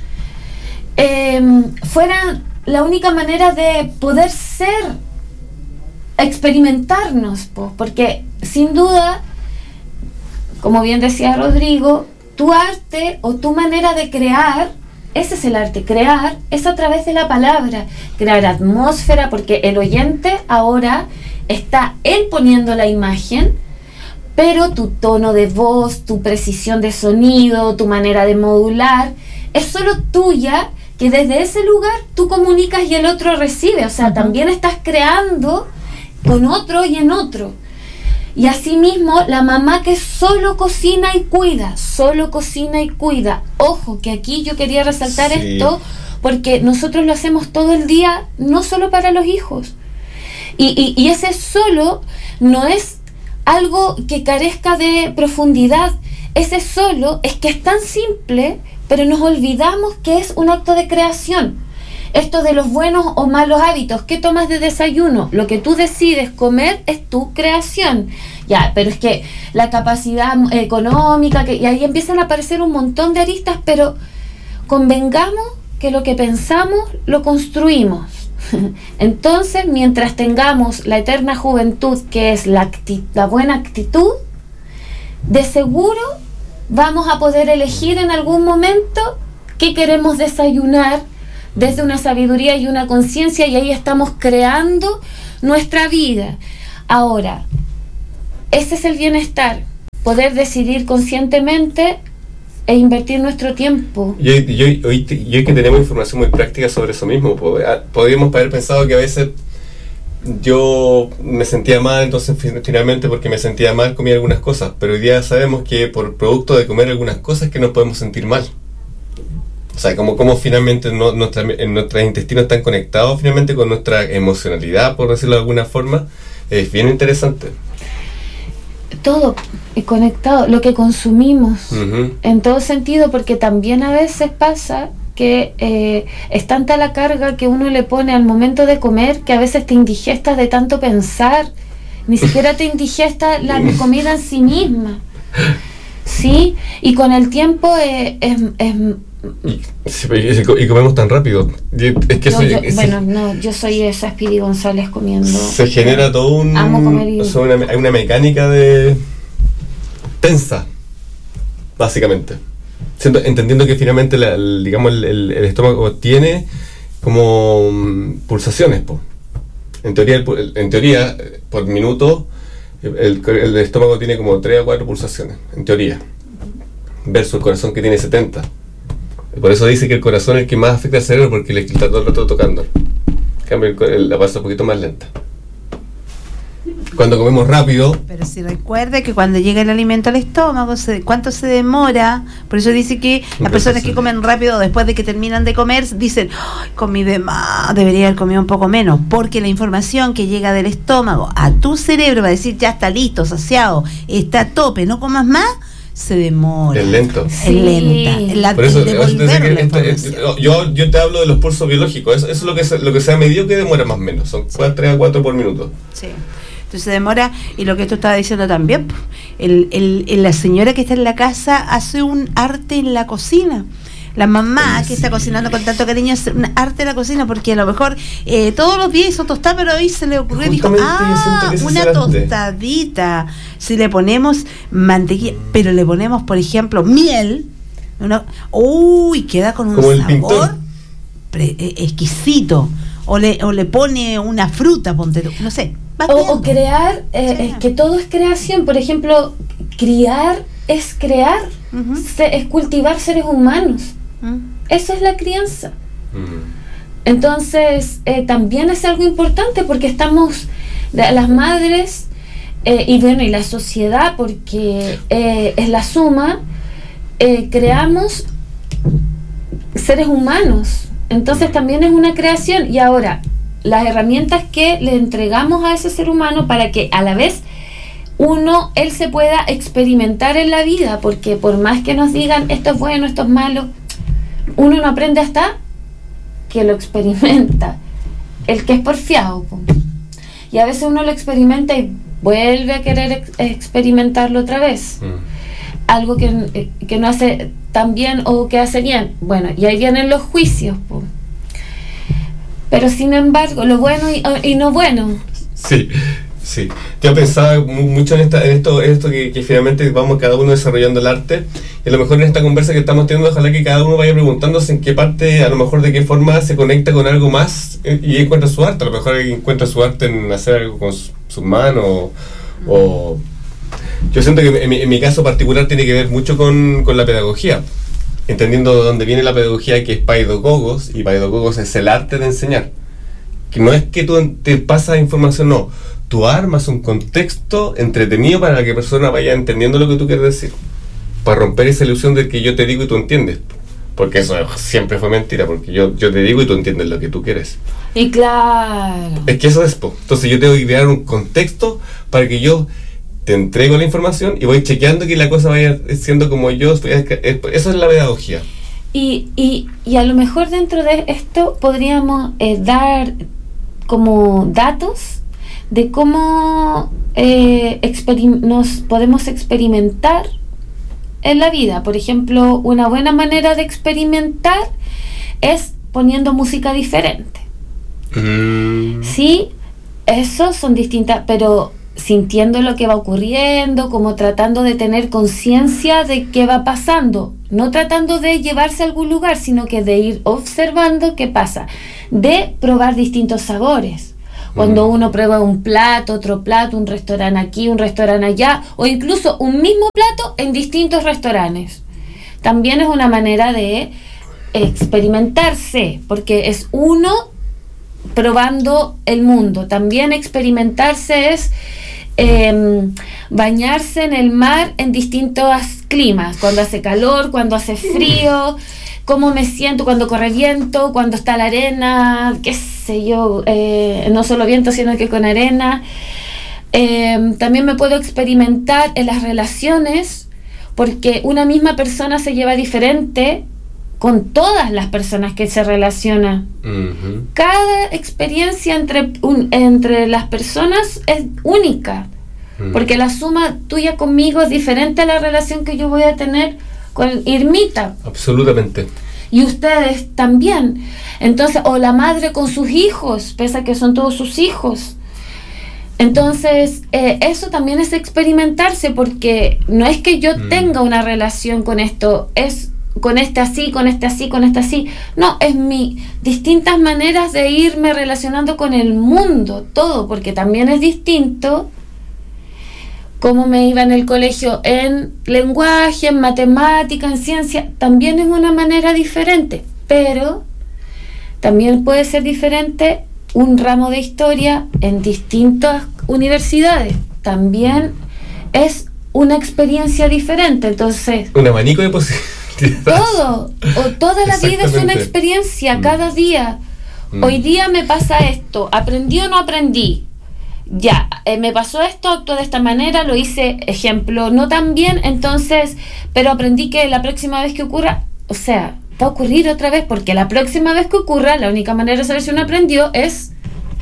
fueran la única manera de poder experimentarnos, porque sin duda, como bien decía Rodrigo, tu arte o tu manera de crear, ese es el arte, crear es a través de la palabra, crear atmósfera, porque el oyente ahora está él poniendo la imagen, pero tu tono de voz, tu precisión de sonido, tu manera de modular, es solo tuya, que desde ese lugar tú comunicas y el otro recibe, o sea, también estás creando con otro y en otro. Y asimismo, la mamá que solo cocina y cuida. Ojo, que aquí yo quería resaltar esto, porque nosotros lo hacemos todo el día, no solo para los hijos. Y ese solo no es algo que carezca de profundidad. Ese solo es que es tan simple, pero nos olvidamos que es un acto de creación. Esto de los buenos o malos hábitos, ¿qué tomas de desayuno? Lo que tú decides comer es tu creación. Ya, pero es que la capacidad económica, y ahí empiezan a aparecer un montón de aristas, pero convengamos que lo que pensamos lo construimos. Entonces, mientras tengamos la eterna juventud, que es la buena actitud, de seguro vamos a poder elegir en algún momento qué queremos desayunar, desde una sabiduría y una conciencia, y ahí estamos creando nuestra vida. Ahora, ese es el bienestar, poder decidir conscientemente e invertir nuestro tiempo. Y hoy que tenemos información muy práctica sobre eso mismo, podríamos haber pensado que a veces yo me sentía mal, entonces finalmente porque me sentía mal comía algunas cosas, pero hoy día sabemos que por producto de comer algunas cosas que nos podemos sentir mal. O sea, como finalmente nuestros intestinos están conectados finalmente con nuestra emocionalidad, por decirlo de alguna forma. Es bien interesante. Todo conectado, lo que consumimos, en todo sentido, porque también a veces pasa que es tanta la carga que uno le pone al momento de comer que a veces te indigestas de tanto pensar, ni siquiera te indigesta la comida en sí misma. ¿Sí? Y con el tiempo y comemos tan rápido. Es que yo soy esa Speedy González comiendo. Se genera todo una mecánica de tensa, básicamente. Entendiendo que finalmente el estómago tiene como pulsaciones, en teoría por minuto el estómago tiene como 3 a 4 pulsaciones, en teoría, versus el corazón que tiene 70. Por eso dice que el corazón es el que más afecta al cerebro, porque le está todo el rato tocando. En cambio, la pasa un poquito más lenta. Cuando comemos rápido... Pero si recuerde que cuando llega el alimento al estómago, ¿cuánto se demora? Por eso dice que las personas que comen rápido, después de que terminan de comer, dicen, comí de más, debería haber comido un poco menos, porque la información que llega del estómago a tu cerebro va a decir, ya está listo, saciado, está a tope, no comas más, se demora. Es lento. Es lenta. Por eso, yo te hablo de los pulsos biológicos. Eso es lo que se ha medido, que demora más o menos. Son 3 a 4 por minuto. Sí. Entonces se demora, y lo que tú estabas diciendo también, la señora que está en la casa hace un arte en la cocina. La mamá que está cocinando con tanto cariño hace un arte en la cocina, porque a lo mejor todos los días hizo tostada, pero hoy se le ocurrió y dijo, una tostadita. Si le ponemos mantequilla, pero le ponemos, por ejemplo, miel, queda con un sabor exquisito. O le pone una fruta, ponte tú, no sé. O crear, que todo es creación. Por ejemplo, criar es crear, es cultivar seres humanos. Eso es la crianza. Entonces, también es algo importante, porque estamos, las madres, y la sociedad, porque es la suma, creamos seres humanos. Entonces también es una creación. Y ahora, las herramientas que le entregamos a ese ser humano para que a la vez él se pueda experimentar en la vida, porque por más que nos digan esto es bueno, esto es malo, uno no aprende hasta que lo experimenta, el que es porfiado, po. Y a veces uno lo experimenta y vuelve a querer experimentarlo otra vez, algo que no hace tan bien o que hace bien, bueno, y ahí vienen los juicios, po. Pero sin embargo, lo bueno y no bueno. Sí. Sí, yo pensaba mucho en esto que finalmente vamos cada uno desarrollando el arte, y a lo mejor en esta conversa que estamos teniendo, ojalá que cada uno vaya preguntándose en qué parte, a lo mejor de qué forma se conecta con algo más y encuentra su arte. A lo mejor encuentra su arte en hacer algo con sus manos, o yo siento que en mi caso particular tiene que ver mucho con la pedagogía, entendiendo de dónde viene la pedagogía, que es paidogogos, y paidogogos es el arte de enseñar, que no es que tú te pasas información, no. Tú armas un contexto entretenido para que la persona vaya entendiendo lo que tú quieres decir, para romper esa ilusión de que yo te digo y tú entiendes, porque eso siempre fue mentira, porque yo te digo y tú entiendes lo que tú quieres. Y claro, es que eso es, entonces yo tengo que crear un contexto para que yo te entrego la información y voy chequeando que la cosa vaya siendo como yo. Eso es la pedagogía. Y a lo mejor dentro de esto podríamos dar como datos de cómo nos podemos experimentar en la vida. Por ejemplo, una buena manera de experimentar es poniendo música diferente. Sí, eso son distintas, pero sintiendo lo que va ocurriendo, como tratando de tener conciencia de qué va pasando, no tratando de llevarse a algún lugar, sino que de ir observando qué pasa, de probar distintos sabores. Cuando uno prueba un plato, otro plato, un restaurante aquí, un restaurante allá, o incluso un mismo plato en distintos restaurantes. También es una manera de experimentarse, porque es uno probando el mundo. También experimentarse es bañarse en el mar en distintos climas, cuando hace calor, cuando hace frío, cómo me siento cuando corre viento, cuando está la arena, qué sé yo, no solo viento sino que con arena. También me puedo experimentar en las relaciones, porque una misma persona se lleva diferente con todas las personas que se relacionan. Cada experiencia entre las personas es única, porque la suma tuya conmigo es diferente a la relación que yo voy a tener con Irmita. Absolutamente. Y ustedes también. Entonces, o la madre con sus hijos, pese a que son todos sus hijos. Entonces, eso también es experimentarse, porque no es que yo tenga una relación con esto, es con este así, con este así, con este así. No, es distintas maneras de irme relacionando con el mundo, todo, porque también es distinto cómo me iba en el colegio en lenguaje, en matemática, en ciencia. También es una manera diferente, pero también puede ser diferente un ramo de historia en distintas universidades. También es una experiencia diferente. Entonces, un abanico de posibilidades. Toda la vida es una experiencia, cada día. Hoy día me pasa esto, ¿aprendí o no aprendí? Ya, me pasó esto, actué de esta manera, lo hice, ejemplo, no tan bien, entonces, pero aprendí que la próxima vez que ocurra, o sea, va a ocurrir otra vez, porque la próxima vez que ocurra, la única manera de saber si uno aprendió es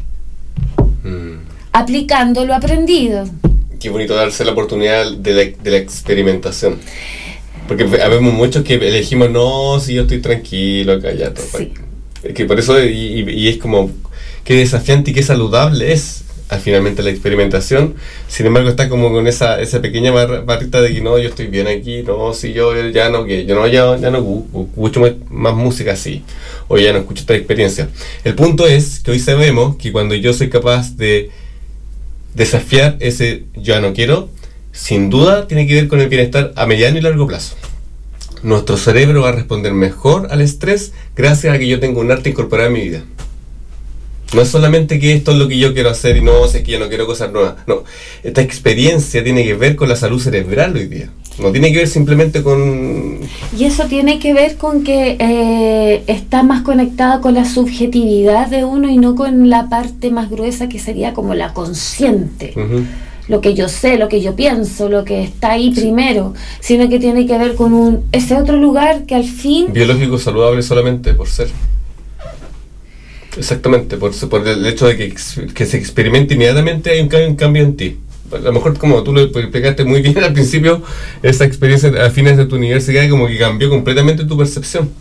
aplicando lo aprendido. Qué bonito darse la oportunidad de la experimentación. Porque habemos muchos que elegimos, no, si yo estoy tranquilo acá, ya todo. Sí. Que por eso, y es como, qué desafiante y qué saludable es finalmente la experimentación. Sin embargo, está como con esa pequeña barrita de que no, yo estoy bien aquí, no, si yo ya no, que yo no, ya no escucho más música así, o ya no escucho esta experiencia. El punto es que hoy sabemos que cuando yo soy capaz de desafiar ese yo ya no quiero, sin duda tiene que ver con el bienestar a mediano y largo plazo. Nuestro cerebro va a responder mejor al estrés gracias a que yo tengo un arte incorporado en mi vida. No es solamente que esto es lo que yo quiero hacer y no, es que yo no quiero cosas nuevas. No, esta experiencia tiene que ver con la salud cerebral hoy día. No tiene que ver simplemente con... Y eso tiene que ver con que está más conectada con la subjetividad de uno y no con la parte más gruesa que sería como la consciente. lo que yo sé, lo que yo pienso, lo que está ahí primero, sino que tiene que ver con ese otro lugar que al fin... Biológico saludable solamente por ser. Exactamente, por el hecho de que se experimente inmediatamente hay un cambio en ti. A lo mejor, como tú lo explicaste muy bien al principio, esa experiencia a fines de tu universidad como que cambió completamente tu percepción.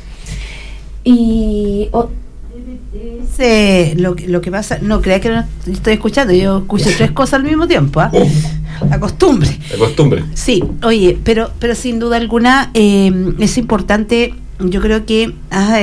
Y lo que pasa, no crea que no estoy escuchando, yo escucho 3 cosas al mismo tiempo, la costumbre. Sí, oye, pero sin duda alguna es importante. Yo creo que has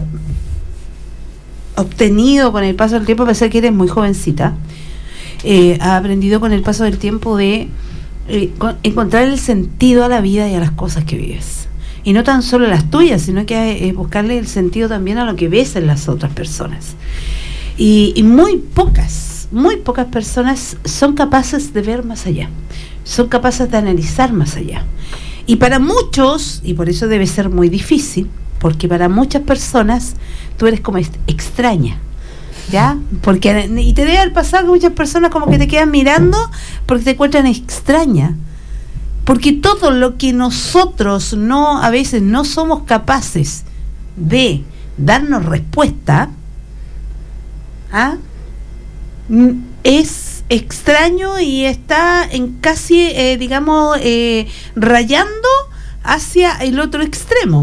obtenido con el paso del tiempo, a pesar que eres muy jovencita, has aprendido con el paso del tiempo de encontrar el sentido a la vida y a las cosas que vives. Y no tan solo las tuyas, sino que buscarle el sentido también a lo que ves en las otras personas. Y muy pocas personas son capaces de ver más allá, son capaces de analizar más allá. Y para muchos, y por eso debe ser muy difícil, porque para muchas personas tú eres como extraña, ¿ya? Porque, y te debe haber pasado que muchas personas como que te quedan mirando porque te encuentran extraña. Porque todo lo que nosotros a veces no somos capaces de darnos respuesta, es extraño y está en casi, rayando hacia el otro extremo.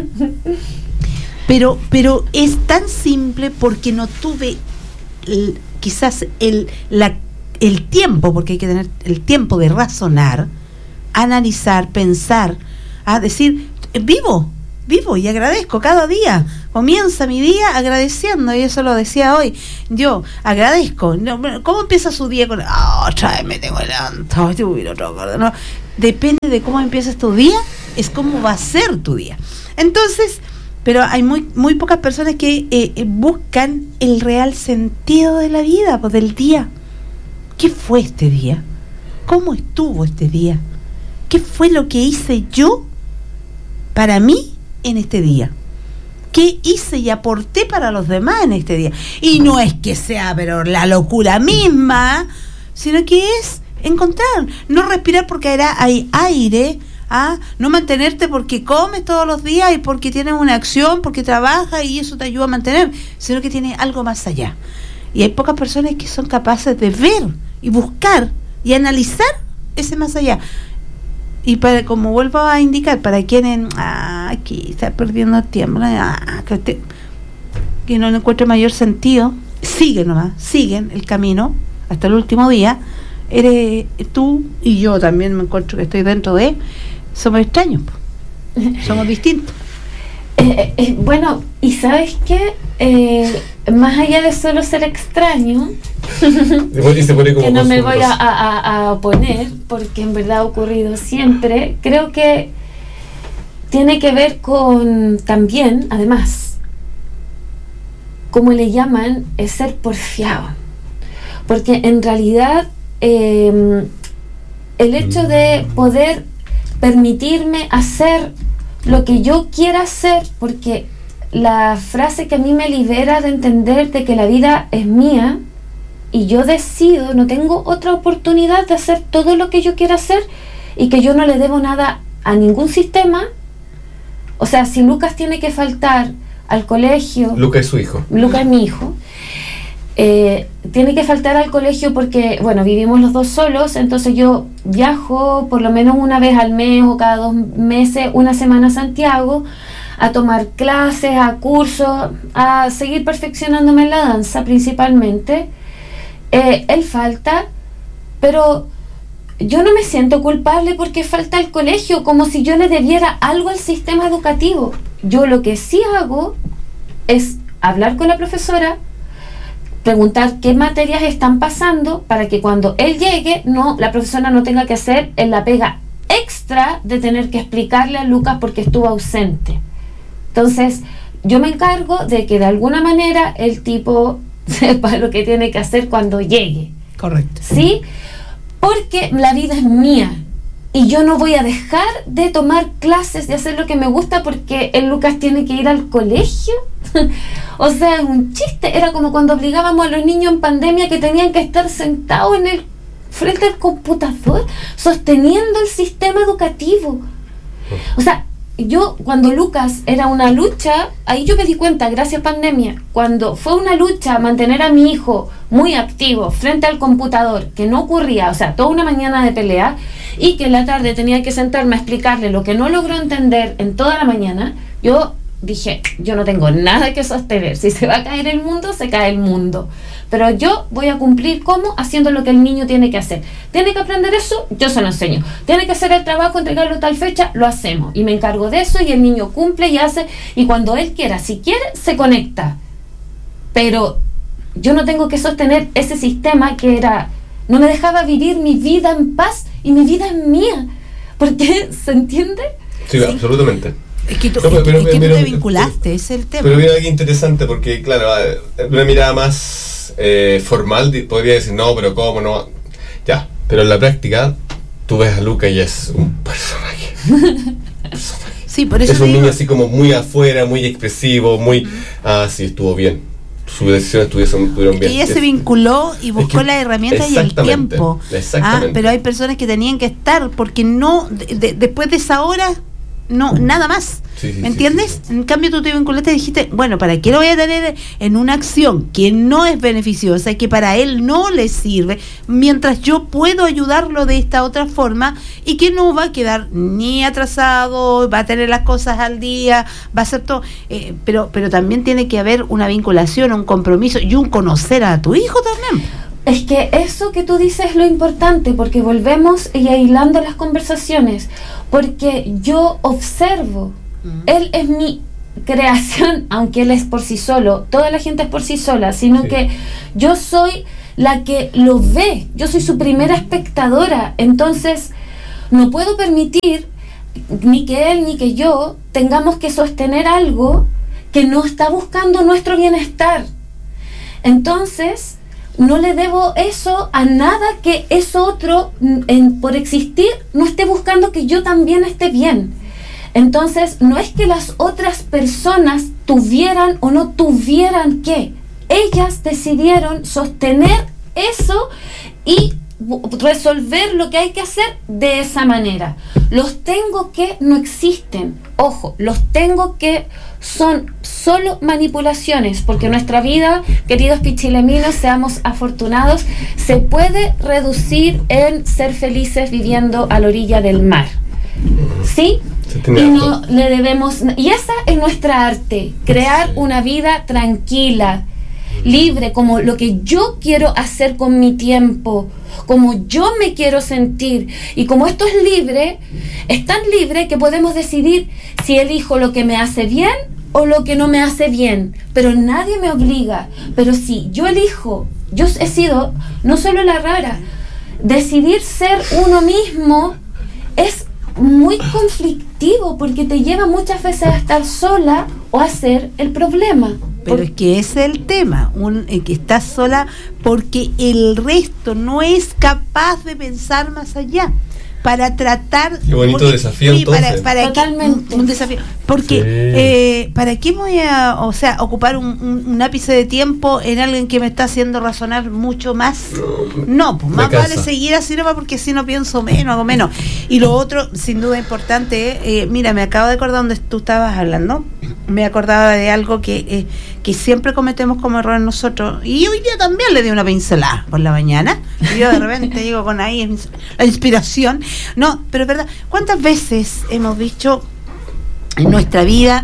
Pero es tan simple porque no tuve quizás el tiempo, porque hay que tener el tiempo de razonar, analizar, pensar, decir, vivo y agradezco cada día. Comienza mi día agradeciendo, y eso lo decía hoy. Yo agradezco. ¿Cómo empieza su día? Otra vez me tengo levantado, no. Depende de cómo empiezas tu día, es cómo va a ser tu día. Entonces, pero hay muy pocas personas que buscan el real sentido de la vida, pues, del día. ¿Qué fue este día? ¿Cómo estuvo este día? ¿Qué fue lo que hice yo para mí en este día? ¿Qué hice y aporté para los demás en este día? Y no es que sea pero la locura misma, sino que es encontrar, no respirar porque hay aire, no mantenerte porque comes todos los días y porque tienes una acción, porque trabajas y eso te ayuda a mantener, sino que tiene algo más allá. Y hay pocas personas que son capaces de ver y buscar y analizar ese más allá. Y como vuelvo a indicar, para quienes aquí está perdiendo tiempo, que no le encuentre mayor sentido, siguen el camino hasta el último día. Eres tú y yo también me encuentro que estoy dentro de, somos extraños, somos distintos. Bueno, y ¿sabes qué? Más allá de solo ser extraño, que no me voy a oponer, porque en verdad ha ocurrido siempre, creo que tiene que ver con también, además, como le llaman, es ser porfiado. Porque en realidad el hecho de poder permitirme hacer lo que yo quiera hacer, porque la frase que a mí me libera de entender de que la vida es mía y yo decido, no tengo otra oportunidad de hacer todo lo que yo quiera hacer y que yo no le debo nada a ningún sistema. O sea, si Lucas tiene que faltar al colegio... Lucas es su hijo. Lucas es mi hijo. Tiene que faltar al colegio porque, bueno, vivimos los dos solos, entonces yo viajo por lo menos una vez al mes o cada 2 meses, una semana a Santiago, a tomar clases, a cursos, a seguir perfeccionándome en la danza principalmente. Él falta, pero yo no me siento culpable porque falta al colegio, como si yo le debiera algo al sistema educativo. Yo lo que sí hago es hablar con la profesora, preguntar qué materias están pasando para que cuando él llegue, la profesora no tenga que hacer la pega extra de tener que explicarle a Lucas porque estuvo ausente. Entonces, yo me encargo de que de alguna manera el tipo sepa lo que tiene que hacer cuando llegue. Correcto. ¿Sí? Porque la vida es mía y yo no voy a dejar de tomar clases, de hacer lo que me gusta porque el Lucas tiene que ir al colegio. O sea, es un chiste. Era como cuando obligábamos a los niños en pandemia que tenían que estar sentados frente al computador, sosteniendo el sistema educativo. O sea, yo cuando Lucas era una lucha, ahí yo me di cuenta, gracias pandemia, cuando fue una lucha mantener a mi hijo muy activo frente al computador, que no ocurría, o sea, toda una mañana de pelea, y que en la tarde tenía que sentarme a explicarle lo que no logró entender en toda la mañana, yo dije, yo no tengo nada que sostener, si se va a caer el mundo, se cae el mundo, pero yo voy a cumplir como haciendo lo que el niño tiene que hacer. Tiene que aprender eso, yo se lo enseño. Tiene que hacer el trabajo, entregarlo a tal fecha, lo hacemos, y me encargo de eso, y el niño cumple y hace, y cuando él quiera, si quiere, se conecta. Pero yo no tengo que sostener ese sistema que era, no me dejaba vivir mi vida en paz, y mi vida es mía, porque, ¿se entiende? Sí, absolutamente. Es que tú, no, pero, tú te vinculaste, es el tema. Pero mira qué interesante, porque claro, una mirada más formal podría decir, no, pero ¿cómo no? Ya, pero en la práctica tú ves a Luca y es un personaje. Sí, por eso es un niño así como muy afuera, muy expresivo, muy... sí, estuvo bien. Sus decisiones estuvieron bien. Ella se vinculó y buscó las herramientas y el tiempo. Exactamente. Pero hay personas que tenían que estar, porque no después de esa hora... No, nada más. ¿Me entiendes? Sí. En cambio tú te vinculaste y dijiste, bueno, ¿para qué lo voy a tener en una acción que no es beneficiosa y que para él no le sirve, mientras yo puedo ayudarlo de esta otra forma y que no va a quedar ni atrasado, va a tener las cosas al día, va a ser todo, pero también tiene que haber una vinculación, un compromiso y un conocer a tu hijo también. Es que eso que tú dices es lo importante, porque volvemos y aislando las conversaciones, porque yo observo, él es mi creación, aunque él es por sí solo, toda la gente es por sí sola, sino que yo soy la que lo ve, yo soy su primera espectadora, entonces no puedo permitir ni que él ni que yo tengamos que sostener algo que no está buscando nuestro bienestar. Entonces no le debo eso a nada que eso otro, por existir, no esté buscando que yo también esté bien. Entonces, no es que las otras personas tuvieran o no tuvieran que. Ellas decidieron sostener eso y resolver lo que hay que hacer de esa manera. Los tengo que no existen. Ojo, los tengo que son solo manipulaciones, porque nuestra vida, queridos pichileminos, seamos afortunados, se puede reducir en ser felices viviendo a la orilla del mar. ¿Sí? Y no le debemos, y esa es nuestra arte, crear una vida tranquila, libre, como lo que yo quiero hacer con mi tiempo, como yo me quiero sentir. Y como esto es libre, es tan libre que podemos decidir si elijo lo que me hace bien o lo que no me hace bien, pero nadie me obliga. Pero si yo elijo, yo he sido no solo la rara, decidir ser uno mismo es muy conflictivo, porque te lleva muchas veces a estar sola o a ser el problema. Pero es que ese es el tema, que estás sola porque el resto no es capaz de pensar más allá. Para tratar... Qué bonito desafío, entonces. Totalmente. Un desafío. Porque, ¿para qué voy a ocupar un ápice de tiempo en alguien que me está haciendo razonar mucho más? No, pues más vale seguir así, no, porque si no pienso menos, hago menos. Y lo otro, sin duda importante, mira, me acabo de acordar donde tú estabas hablando, me acordaba de algo que siempre cometemos como error nosotros, y hoy día también le di una pincelada por la mañana, y yo de repente digo con ahí la inspiración. No, pero es verdad, ¿cuántas veces hemos dicho en nuestra vida,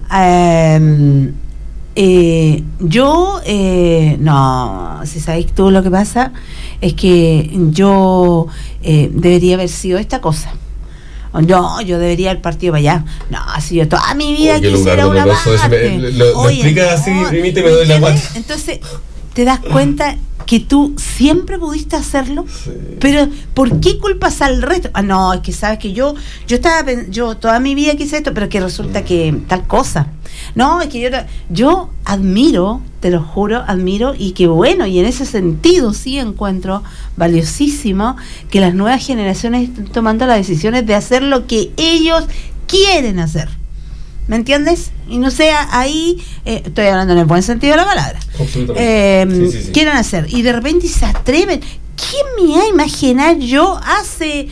no, si sabéis tú lo que pasa, es que yo debería haber sido esta cosa? No, yo debería haber partido para allá. No, así yo toda mi vida quisiera una parte. Lo explicas así, y me doy la vuelta. Entonces, te das cuenta que tú siempre pudiste hacerlo, pero ¿por qué culpas al resto? No, es que sabes que yo toda mi vida quise esto, pero que resulta que tal cosa. No, es que yo admiro, te lo juro, admiro, y que bueno, y en ese sentido sí encuentro valiosísimo que las nuevas generaciones estén tomando las decisiones de hacer lo que ellos quieren hacer. ¿Me entiendes? Y no sea ahí, estoy hablando en el buen sentido de la palabra, quieren hacer, y de repente se atreven. ¿quién me iba a imaginar yo hace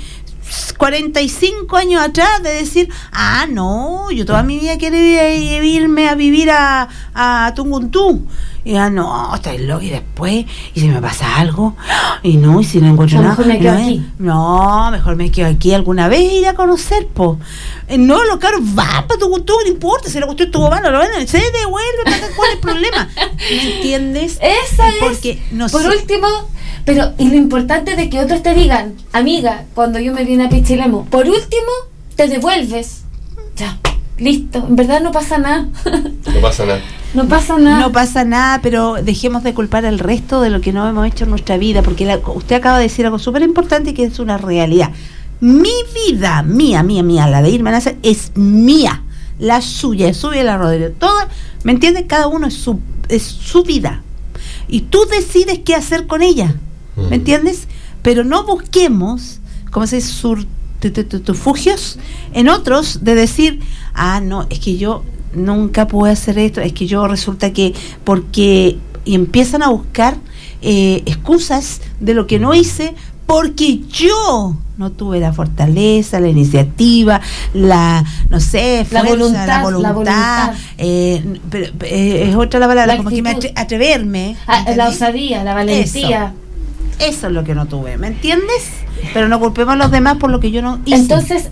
45 años atrás de decir, no, yo toda mi vida quiero irme a vivir a Tunguntú? Y no, está loco, y después, y si me pasa algo, y no, y si no encuentro nada, mejor me quedo aquí. No, mejor me quedo aquí, alguna vez ir a conocer, po. No, los caros van para Tunguntú, no importa, si la cuestión estuvo mal, se devuelve, ¿cuál es el problema? ¿Me entiendes? Esa porque es, no por sé. último, pero, y lo importante de que otros te digan, amiga, cuando yo me vine a Pichilemu, por último, te devuelves. Ya, listo, en verdad no pasa nada. No pasa nada. No pasa nada. No pasa nada, pero dejemos de culpar al resto de lo que no hemos hecho en nuestra vida, porque usted acaba de decir algo súper importante que es una realidad. Mi vida, mía, la de Irma Nasser, es mía, la suya, es suya, la Rodríguez, toda, ¿me entiendes? Cada uno es su vida. Y tú decides qué hacer con ella, ¿me entiendes? Pero no busquemos, como se dice, subterfugios en otros de decir, no, es que yo nunca pude hacer esto, es que yo resulta que porque, y empiezan a buscar excusas de lo que no hice porque yo no tuve la fortaleza, la iniciativa, la fuerza, la voluntad. Pero, es otra la palabra, como que atreverme. La osadía, la valentía. Eso es lo que no tuve, ¿me entiendes? Pero no culpemos a los demás por lo que yo no hice. Entonces,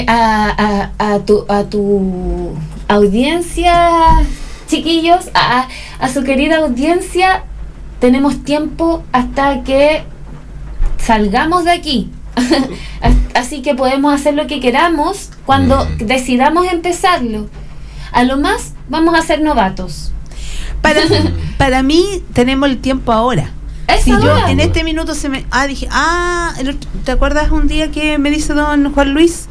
a tu audiencia, chiquillos, a su querida audiencia, tenemos tiempo hasta que salgamos de aquí. Así que podemos hacer lo que queramos cuando decidamos empezarlo. A lo más vamos a ser novatos. Para mí tenemos el tiempo ahora. Si yo en este minuto dije, ¿te acuerdas un día que me dice don Juan Luis?